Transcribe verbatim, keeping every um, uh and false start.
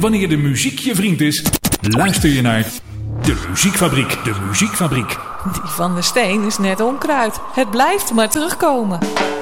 Wanneer de muziek je vriend is, luister je naar De Muziekfabriek. De Muziekfabriek. Die van de steen is net onkruid. Het blijft maar terugkomen.